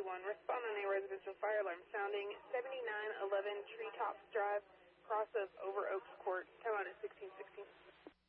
911. Respond on a residential fire alarm sounding 7911 Treetops Drive, cross of Over Oaks Court. Come out at 1616.